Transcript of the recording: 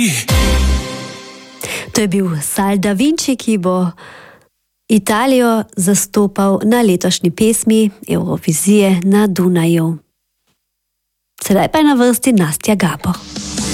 To je bil Sal Da Vinci, ki bo Italijo zastopal na letošnji pesmi Evrovizije na Dunaju. Sedaj pa je na vrsti Nastja Gabor.